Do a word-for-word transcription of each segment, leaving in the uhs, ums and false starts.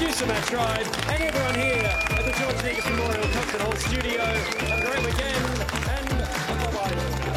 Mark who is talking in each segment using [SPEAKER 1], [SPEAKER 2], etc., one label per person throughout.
[SPEAKER 1] producer Matt Tribe, and everyone here at the George Negus Memorial Concert Hall studio. Have a great weekend, and bye-bye.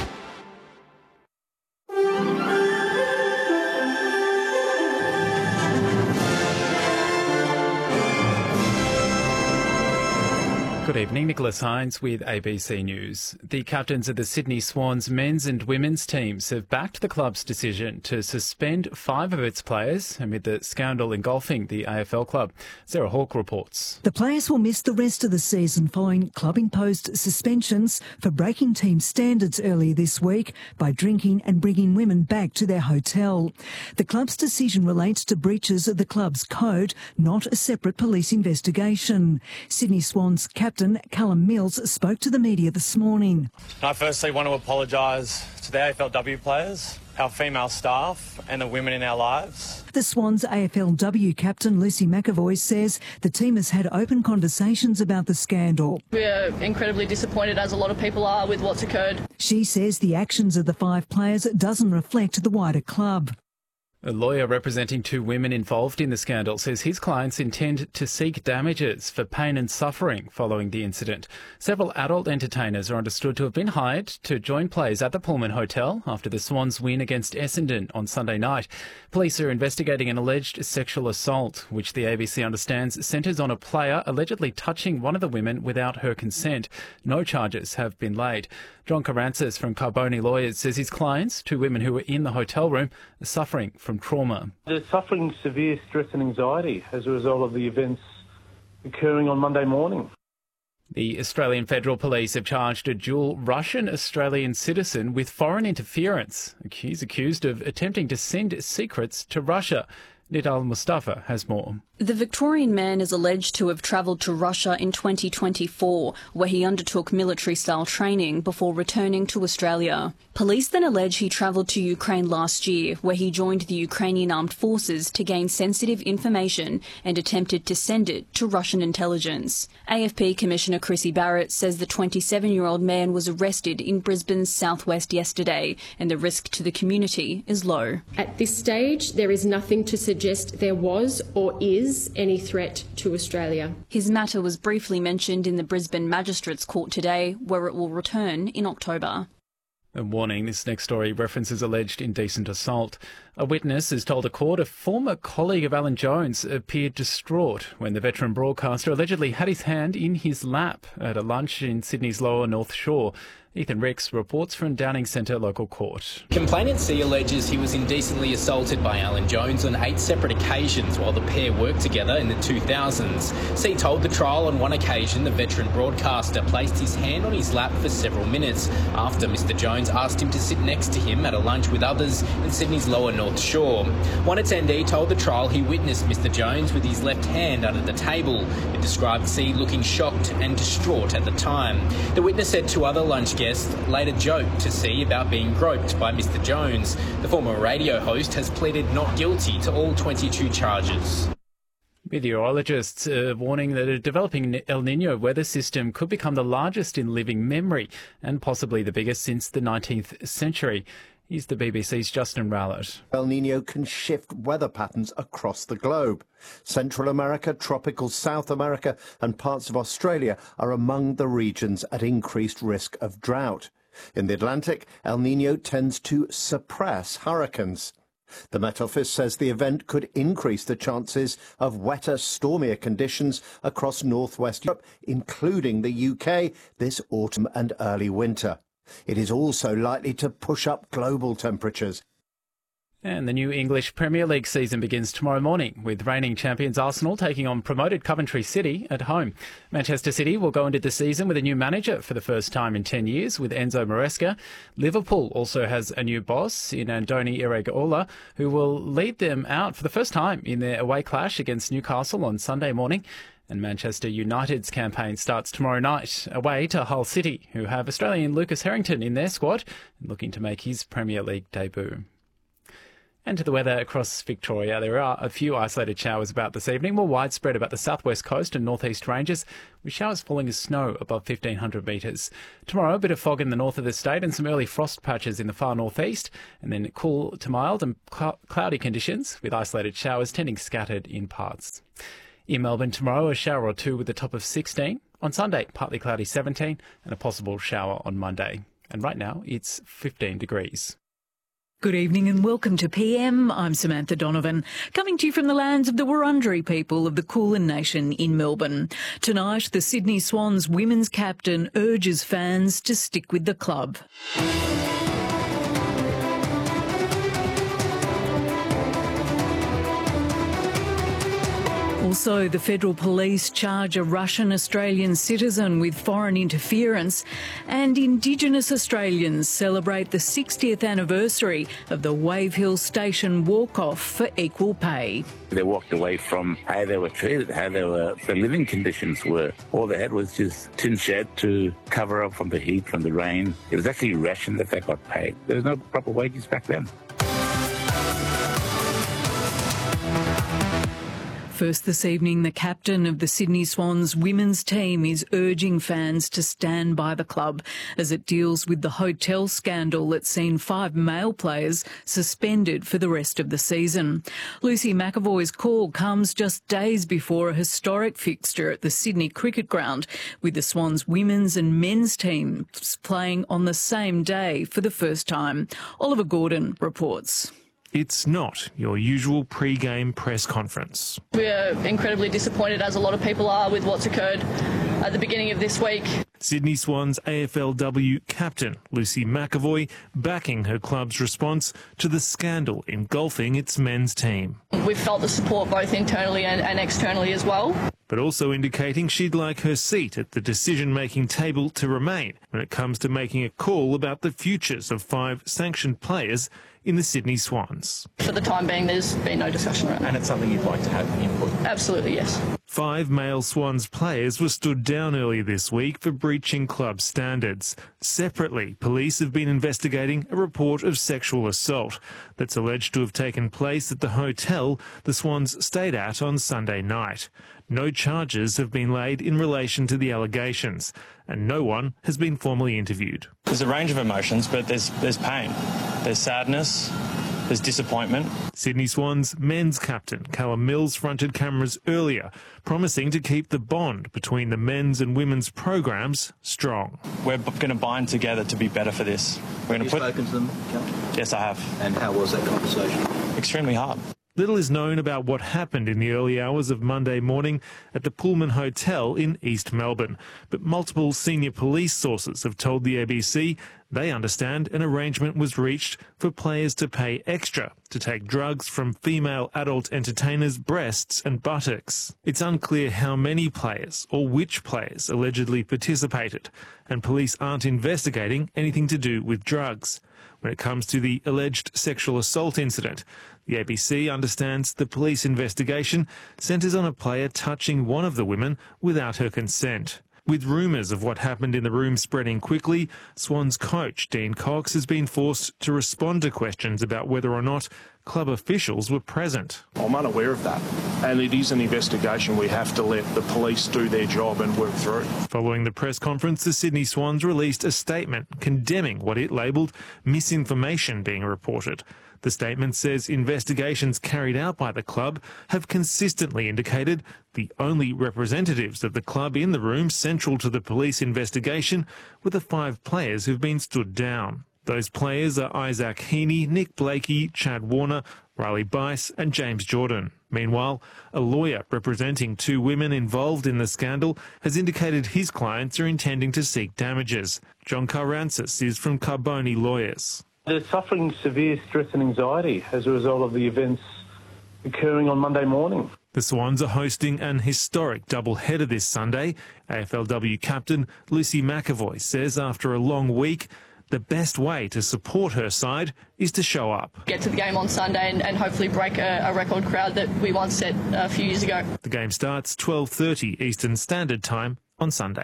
[SPEAKER 2] Good evening, Nicholas Hines with A B C News. The captains of the Sydney Swans men's and women's teams have backed the club's decision to suspend five of its players amid the scandal engulfing the A F L club. Sarah Hawke reports.
[SPEAKER 3] The players will miss the rest of the season following club-imposed suspensions for breaking team standards earlier this week by drinking and bringing women back to their hotel. The club's decision relates to breaches of the club's code, not a separate police investigation. Sydney Swans captain Captain Callum Mills spoke to the media this morning.
[SPEAKER 4] I firstly want to apologise to the A F L W players, our female staff and the women in our lives.
[SPEAKER 3] The Swans A F L W captain Lucy McAvoy says the team has had open conversations about the scandal.
[SPEAKER 5] We're incredibly disappointed, as a lot of people are, with what's occurred.
[SPEAKER 3] She says the actions of the five players doesn't reflect the wider club.
[SPEAKER 2] A lawyer representing two women involved in the scandal says his clients intend to seek damages for pain and suffering following the incident. Several adult entertainers are understood to have been hired to join players at the Pullman Hotel after the Swans' win against Essendon on Sunday night. Police are investigating an alleged sexual assault, which the A B C understands centres on a player allegedly touching one of the women without her consent. No charges have been laid. John Carancis from Carboni Lawyers says his clients, two women who were in the hotel room, are suffering from trauma.
[SPEAKER 6] They're suffering severe stress and anxiety as a result of the events occurring on Monday morning.
[SPEAKER 2] The Australian Federal Police have charged a dual Russian-Australian citizen with foreign interference. He's accused of attempting to send secrets to Russia. Nidal Mustafa has more.
[SPEAKER 7] The Victorian man is alleged to have travelled to Russia in twenty twenty-four, where he undertook military-style training before returning to Australia. Police then allege he travelled to Ukraine last year, where he joined the Ukrainian armed forces to gain sensitive information and attempted to send it to Russian intelligence. A F P Commissioner Chrissy Barrett says the twenty-seven-year-old man was arrested in Brisbane's southwest yesterday, and the risk to the community is low.
[SPEAKER 8] At this stage, there is nothing to suggest there was or is any threat to Australia.
[SPEAKER 7] His matter was briefly mentioned in the Brisbane Magistrates Court today, where it will return in October.
[SPEAKER 2] A warning, this next story references alleged indecent assault. A witness has told a court a former colleague of Alan Jones appeared distraught when the veteran broadcaster allegedly had his hand in his lap at a lunch in Sydney's Lower North Shore. Ethan Ricks reports from Downing Centre Local Court.
[SPEAKER 9] Complainant C alleges he was indecently assaulted by Alan Jones on eight separate occasions while the pair worked together in the two thousands. C told the trial on one occasion the veteran broadcaster placed his hand on his lap for several minutes after Mr Jones asked him to sit next to him at a lunch with others in Sydney's Lower North Shore. One attendee told the trial he witnessed Mr Jones with his left hand under the table. It described C looking shocked and distraught at the time. The witness said two other lunch guests later joked to C about being groped by Mr Jones. The former radio host has pleaded not guilty to all twenty-two charges.
[SPEAKER 2] Meteorologists are warning that a developing El Niño weather system could become the largest in living memory and possibly the biggest since the nineteenth century. Here's the B B C's Justin Rowlett.
[SPEAKER 10] El Niño can shift weather patterns across the globe. Central America, tropical South America and parts of Australia are among the regions at increased risk of drought. In the Atlantic, El Niño tends to suppress hurricanes. The Met Office says the event could increase the chances of wetter, stormier conditions across northwest Europe, including the U K, this autumn and early winter. It is also likely to push up global temperatures.
[SPEAKER 2] And the new English Premier League season begins tomorrow morning, with reigning champions Arsenal taking on promoted Coventry City at home. Manchester City will go into the season with a new manager for the first time in ten years, with Enzo Maresca. Liverpool also has a new boss in Andoni Iraola, who will lead them out for the first time in their away clash against Newcastle on Sunday morning. And Manchester United's campaign starts tomorrow night, away to Hull City, who have Australian Lucas Harrington in their squad, looking to make his Premier League debut. And to the weather across Victoria, there are a few isolated showers about this evening, more widespread about the southwest coast and northeast ranges, with showers falling as snow above fifteen hundred metres. Tomorrow, a bit of fog in the north of the state and some early frost patches in the far northeast, and then cool to mild and cl- cloudy conditions, with isolated showers tending scattered in parts. In Melbourne tomorrow, a shower or two with a top of sixteen. On Sunday, partly cloudy seventeen, and a possible shower on Monday. And right now, it's fifteen degrees.
[SPEAKER 3] Good evening and welcome to P M. I'm Samantha Donovan, coming to you from the lands of the Wurundjeri people of the Kulin Nation in Melbourne. Tonight, the Sydney Swans women's captain urges fans to stick with the club. Also, the Federal Police charge a Russian-Australian citizen with foreign interference, and Indigenous Australians celebrate the sixtieth anniversary of the Wave Hill Station walk-off for equal pay.
[SPEAKER 11] They walked away from how they were treated, how they were, the living conditions were. All they had was just tin shed to cover up from the heat, from the rain. It was actually ration that they got paid. There was no proper wages back then.
[SPEAKER 3] First this evening, the captain of the Sydney Swans women's team is urging fans to stand by the club as it deals with the hotel scandal that's seen five male players suspended for the rest of the season. Lucy McAvoy's call comes just days before a historic fixture at the Sydney Cricket Ground, with the Swans women's and men's teams playing on the same day for the first time. Oliver Gordon reports.
[SPEAKER 12] It's not your usual pre-game press conference.
[SPEAKER 5] We're incredibly disappointed, as a lot of people are, with what's occurred at the beginning of this week.
[SPEAKER 12] Sydney Swans A F L W captain Lucy McAvoy backing her club's response to the scandal engulfing its men's team.
[SPEAKER 5] We've felt the support both internally and, and externally as well.
[SPEAKER 12] But also indicating she'd like her seat at the decision-making table to remain when it comes to making a call about the futures of five sanctioned players in the Sydney Swans.
[SPEAKER 5] For the time being, there's been no discussion around that.
[SPEAKER 13] And it's something you'd like to have input?
[SPEAKER 5] Absolutely, yes.
[SPEAKER 12] Five male Swans players were stood down earlier this week for breaching club standards. Separately, police have been investigating a report of sexual assault that's alleged to have taken place at the hotel the Swans stayed at on Sunday night. No charges have been laid in relation to the allegations, and no one has been formally interviewed.
[SPEAKER 4] There's a range of emotions, but there's there's pain, there's sadness, there's disappointment.
[SPEAKER 12] Sydney Swans men's captain Callum Mills fronted cameras earlier, promising to keep the bond between the men's and women's programs strong.
[SPEAKER 4] We're going to bind together to be better for this. We're going to
[SPEAKER 13] put.
[SPEAKER 4] Have you
[SPEAKER 13] spoken to them, Callum?
[SPEAKER 4] Yes, I have.
[SPEAKER 13] And how was that conversation?
[SPEAKER 4] Extremely hard.
[SPEAKER 12] Little is known about what happened in the early hours of Monday morning at the Pullman Hotel in East Melbourne, but multiple senior police sources have told the A B C they understand an arrangement was reached for players to pay extra to take drugs from female adult entertainers' breasts and buttocks. It's unclear how many players or which players allegedly participated, and police aren't investigating anything to do with drugs. When it comes to the alleged sexual assault incident, the A B C understands the police investigation centres on a player touching one of the women without her consent. With rumours of what happened in the room spreading quickly, Swans coach Dean Cox has been forced to respond to questions about whether or not club officials were present.
[SPEAKER 14] I'm unaware of that, and it is an investigation we have to let the police do their job and work through.
[SPEAKER 12] Following the press conference, the Sydney Swans released a statement condemning what it labelled misinformation being reported. The statement says investigations carried out by the club have consistently indicated the only representatives of the club in the room central to the police investigation were the five players who've been stood down. Those players are Isaac Heaney, Nick Blakey, Chad Warner, Riley Bice and James Jordan. Meanwhile, a lawyer representing two women involved in the scandal has indicated his clients are intending to seek damages. John Carrancis is from Carboni Lawyers.
[SPEAKER 6] They're suffering severe stress and anxiety as a result of the events occurring on Monday morning.
[SPEAKER 12] The Swans are hosting an historic double-header this Sunday. A F L W captain Lucy McAvoy says after a long week, the best way to support her side is to show up.
[SPEAKER 5] Get to the game on Sunday and, and hopefully break a, a record crowd that we once set a few years ago.
[SPEAKER 12] The game starts twelve thirty Eastern Standard Time on Sunday.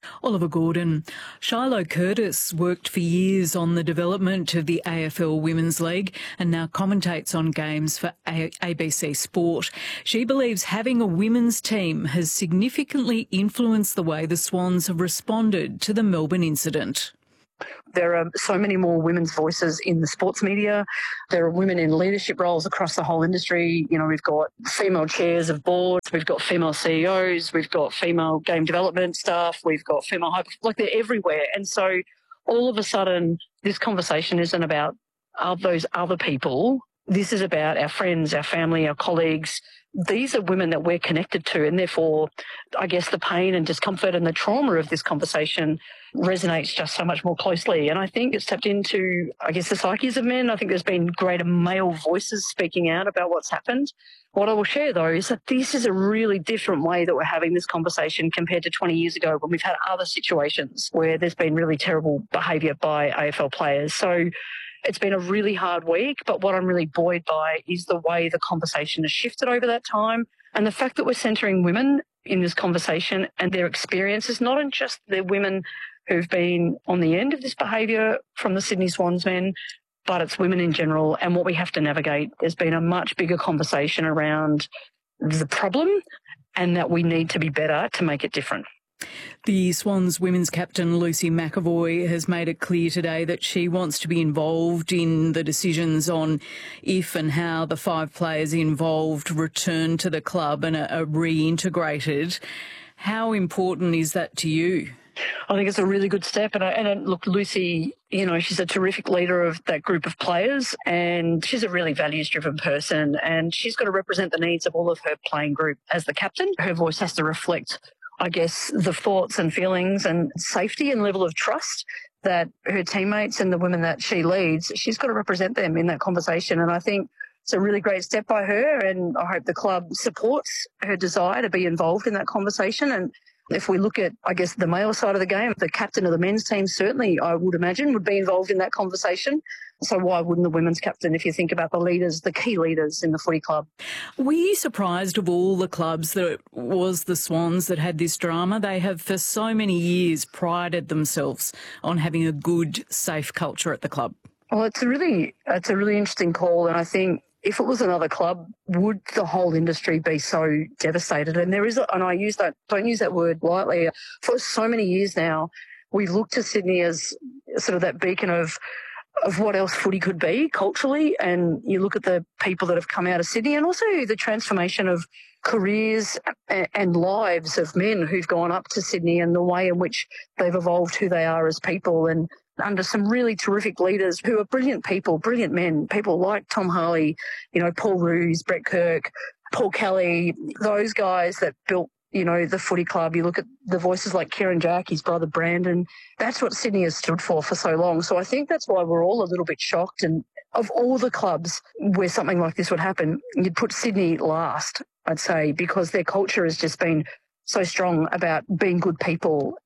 [SPEAKER 3] Oliver Gordon. Shiloh Curtis worked for years on the development of the A F L Women's League and now commentates on games for A B C Sport. She believes having a women's team has significantly influenced the way the Swans have responded to the Melbourne incident.
[SPEAKER 15] There are so many more women's voices in the sports media. There are women in leadership roles across the whole industry. You know, we've got female chairs of boards, we've got female C E Os, we've got female game development staff, we've got female hyper, like they're everywhere. And so all of a sudden, this conversation isn't about are those other people. This is about our friends, our family, our colleagues. These are women that we're connected to, and therefore, I guess the pain and discomfort and the trauma of this conversation resonates just so much more closely. And I think it's tapped into, I guess, the psyches of men. I think there's been greater male voices speaking out about what's happened. What I will share, though, is that this is a really different way that we're having this conversation compared to twenty years ago when we've had other situations where there's been really terrible behaviour by A F L players. So it's been a really hard week, but what I'm really buoyed by is the way the conversation has shifted over that time, and the fact that we're centering women in this conversation and their experiences, not in just the women who've been on the end of this behaviour from the Sydney Swans men, but it's women in general and what we have to navigate. There's been a much bigger conversation around the problem and that we need to be better to make it different.
[SPEAKER 3] The Swans women's captain Lucy McEvoy has made it clear today that she wants to be involved in the decisions on if and how the five players involved return to the club and are, are reintegrated. How important is that to you?
[SPEAKER 15] I think it's a really good step. And, I, and look, Lucy, you know, she's a terrific leader of that group of players, and she's a really values-driven person, and she's got to represent the needs of all of her playing group as the captain. Her voice has to reflect, I guess, the thoughts and feelings and safety and level of trust that her teammates and the women that she leads, she's got to represent them in that conversation. And I think it's a really great step by her, and I hope the club supports her desire to be involved in that conversation. And if we look at, I guess, the male side of the game, the captain of the men's team certainly, I would imagine, would be involved in that conversation. So why wouldn't the women's captain, if you think about the leaders, the key leaders in the footy club?
[SPEAKER 3] Were you surprised of all the clubs that it was the Swans that had this drama? They have for so many years prided themselves on having a good, safe culture at the club.
[SPEAKER 15] Well, it's a really, it's a really interesting call, and I think if it was another club, would the whole industry be so devastated? And there is, a, and I use that, don't use that word lightly. For so many years now, we look to Sydney as sort of that beacon of of what else footy could be culturally. And you look at the people that have come out of Sydney, and also the transformation of careers and lives of men who've gone up to Sydney, and the way in which they've evolved who they are as people, and under some really terrific leaders who are brilliant people, brilliant men, people like Tom Harley, you know, Paul Roos, Brett Kirk, Paul Kelly, those guys that built, you know, the footy club. You look at the voices like Kieran Jack, his brother Brandon. That's what Sydney has stood for for so long. So I think that's why we're all a little bit shocked. And of all the clubs where something like this would happen, you'd put Sydney last, I'd say, because their culture has just been so strong about being good people.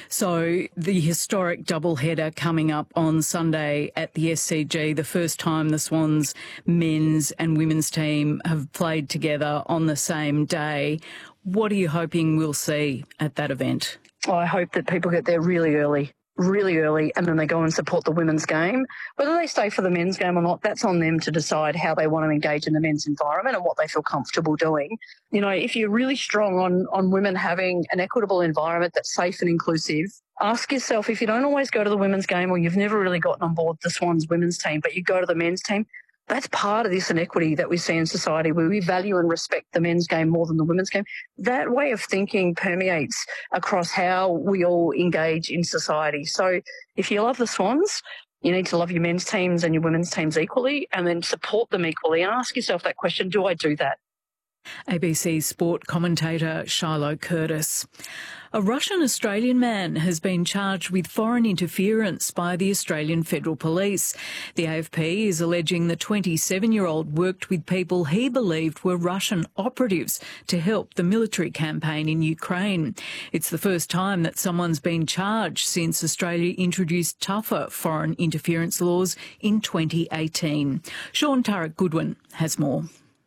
[SPEAKER 3] So the historic doubleheader coming up on Sunday at the S C G, the first time the Swans men's and women's team have played together on the same day. What are you hoping we'll see at that event?
[SPEAKER 15] Oh, I hope that people get there really early. really early, and then they go and support the women's game. Whether they stay for the men's game or not, that's on them to decide how they want to engage in the men's environment and what they feel comfortable doing. You know, if you're really strong on, on women having an equitable environment that's safe and inclusive, ask yourself, if you don't always go to the women's game, or you've never really gotten on board the Swans women's team, but you go to the men's team, that's part of this inequity that we see in society, where we value and respect the men's game more than the women's game. That way of thinking permeates across how we all engage in society. So if you love the Swans, you need to love your men's teams and your women's teams equally, and then support them equally, and ask yourself that question, do I do that?
[SPEAKER 3] A B C sport commentator Shiloh Curtis. A Russian-Australian man has been charged with foreign interference by the Australian Federal Police. The A F P is alleging the twenty-seven-year-old worked with people he believed were Russian operatives to help the military campaign in Ukraine. It's the first time that someone's been charged since Australia introduced tougher foreign interference laws in twenty eighteen. Sean Turek Goodwin has more.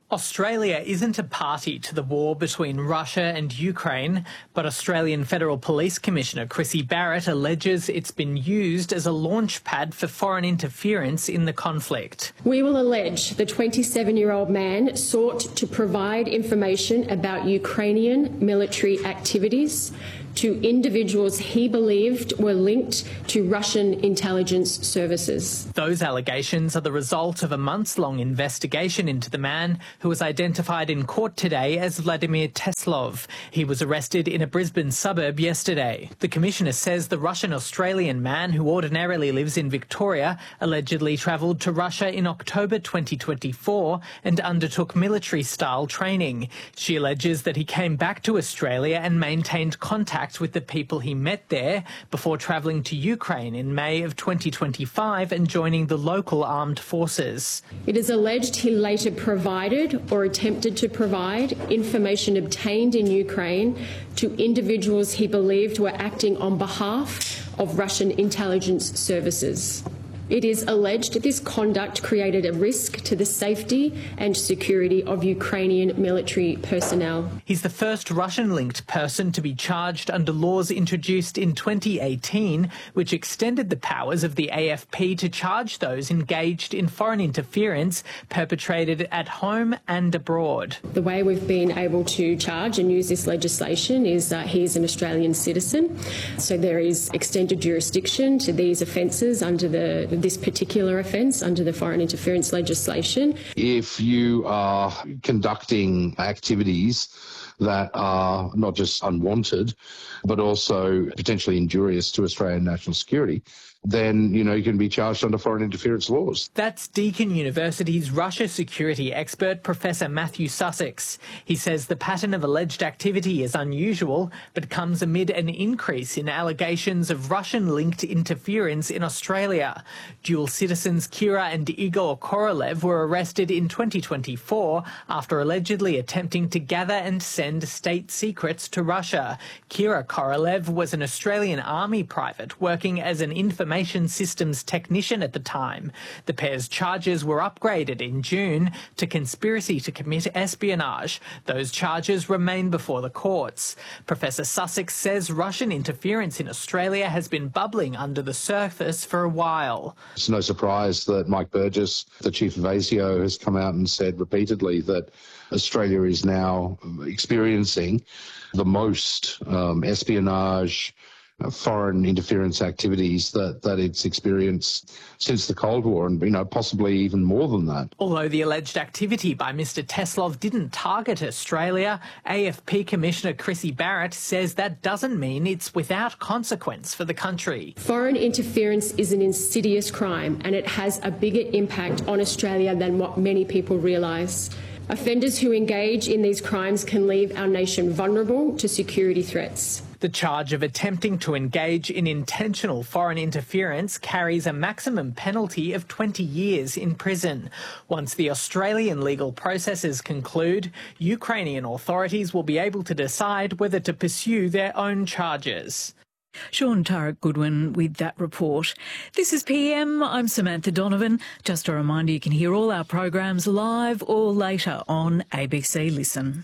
[SPEAKER 16] Australia isn't a party to the war between Russia and Ukraine, but Australian Federal Police Commissioner Chrissy Barrett alleges it's been used as a launch pad for foreign interference in the conflict.
[SPEAKER 8] We will allege the twenty-seven-year-old man sought to provide information about Ukrainian military activities to individuals he believed were linked to Russian intelligence services.
[SPEAKER 16] Those allegations are the result of a months-long investigation into the man who was identified in court today as Vladimir Teslov. He was arrested in a Brisbane suburb yesterday. The Commissioner says the Russian-Australian man, who ordinarily lives in Victoria, allegedly travelled to Russia in October twenty twenty-four and undertook military-style training. She alleges that he came back to Australia and maintained contact with the people he met there before travelling to Ukraine in May of twenty twenty-five and joining the local armed forces.
[SPEAKER 8] It is alleged he later provided or attempted to provide information obtained in Ukraine to individuals he believed were acting on behalf of Russian intelligence services. It is alleged this conduct created a risk to the safety and security of Ukrainian military personnel.
[SPEAKER 16] He's the first Russian-linked person to be charged under laws introduced in twenty eighteen, which extended the powers of the A F P to charge those engaged in foreign interference perpetrated at home and abroad.
[SPEAKER 8] The way we've been able to charge and use this legislation is that he is an Australian citizen, so there is extended jurisdiction to these offences under the this particular offence under the foreign interference legislation.
[SPEAKER 17] If you are conducting activities that are not just unwanted, but also potentially injurious to Australian national security, then, you know, you can be charged under foreign interference laws.
[SPEAKER 16] That's Deakin University's Russia security expert, Professor Matthew Sussex. He says the pattern of alleged activity is unusual, but comes amid an increase in allegations of Russian-linked interference in Australia. Dual citizens Kira and Igor Korolev were arrested in twenty twenty-four after allegedly attempting to gather and send state secrets to Russia. Kira Korolev was an Australian Army private working as an information systems technician at the time. The pair's charges were upgraded in June to conspiracy to commit espionage. Those charges remain before the courts. Professor Sussex says Russian interference in Australia has been bubbling under the surface for a while.
[SPEAKER 17] It's no surprise that Mike Burgess, the chief of ASIO, has come out and said repeatedly that Australia is now experiencing the most um, espionage, Uh, foreign interference activities that, that it's experienced since the Cold War, and, you know, possibly even more than that.
[SPEAKER 16] Although the alleged activity by Mister Teslov didn't target Australia, A F P Commissioner Chrissy Barrett says that doesn't mean it's without consequence for the country.
[SPEAKER 8] Foreign interference is an insidious crime, and it has a bigger impact on Australia than what many people realise. Offenders who engage in these crimes can leave our nation vulnerable to security threats.
[SPEAKER 16] The charge of attempting to engage in intentional foreign interference carries a maximum penalty of twenty years in prison. Once the Australian legal processes conclude, Ukrainian authorities will be able to decide whether to pursue their own charges.
[SPEAKER 3] Sean Tarek Goodwin with that report. This is P M. I'm Samantha Donovan. Just a reminder, you can hear all our programs live or later on A B C Listen.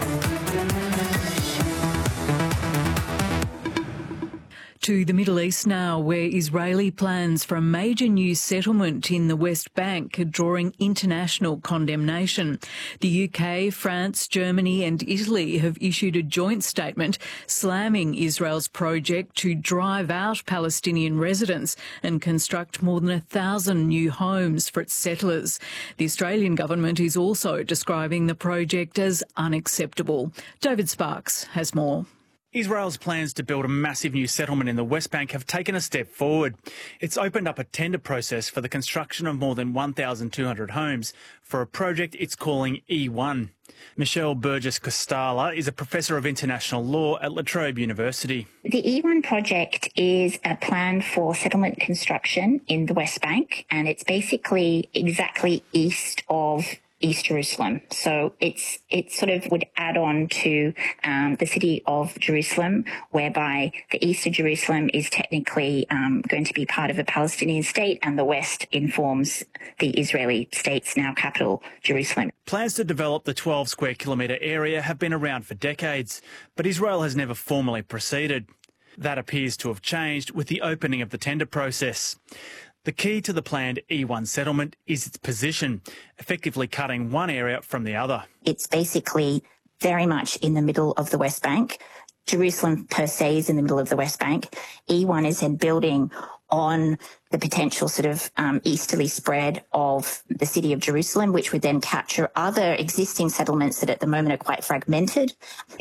[SPEAKER 3] To the Middle East now, where Israeli plans for a major new settlement in the West Bank are drawing international condemnation. The U K, France, Germany and Italy have issued a joint statement slamming Israel's project to drive out Palestinian residents and construct more than a thousand new homes for its settlers. The Australian government is also describing the project as unacceptable. David Sparks has more.
[SPEAKER 18] Israel's plans to build a massive new settlement in the West Bank have taken a step forward. It's opened up a tender process for the construction of more than one thousand two hundred homes for a project it's calling E one. Michelle Burgess-Costala is a professor of international law at La Trobe University.
[SPEAKER 19] The E one project is a plan for settlement construction in the West Bank, and it's basically exactly east of East Jerusalem. So it's it sort of would add on to um, the city of Jerusalem, whereby the east of Jerusalem is technically um, going to be part of a Palestinian state, and the west informs the Israeli state's now capital, Jerusalem.
[SPEAKER 18] Plans to develop the twelve square kilometre area have been around for decades, but Israel has never formally proceeded. That appears to have changed with the opening of the tender process. The key to the planned E one settlement is its position, effectively cutting one area from the other.
[SPEAKER 19] It's basically very much in the middle of the West Bank. Jerusalem per se is in the middle of the West Bank. E one is then building on the potential sort of um, easterly spread of the city of Jerusalem, which would then capture other existing settlements that at the moment are quite fragmented.